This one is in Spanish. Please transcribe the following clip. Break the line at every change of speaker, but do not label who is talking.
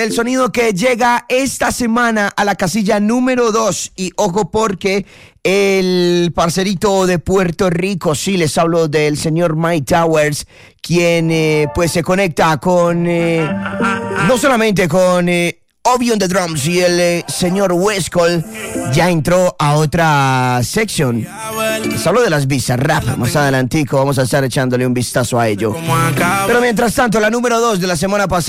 el sonido que llega esta semana a la casilla número 2. Y ojo porque el parcerito de Puerto Rico, sí, les hablo del señor Mike Towers, quien pues se conecta con, no solamente con Obi on the Drums y el señor Westcol, ya entró a otra sección. Les hablo de las Bizarrap, más adelantico vamos a estar echándole un vistazo a ello. Pero mientras tanto, la número 2 de la semana pasada